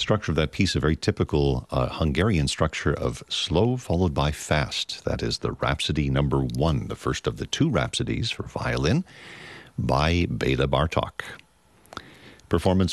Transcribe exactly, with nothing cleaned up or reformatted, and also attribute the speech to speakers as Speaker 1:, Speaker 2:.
Speaker 1: Structure of that piece, a very typical uh, Hungarian structure of slow followed by fast. That is the Rhapsody number one, the first of the two Rhapsodies for violin by Bela Bartok. Performance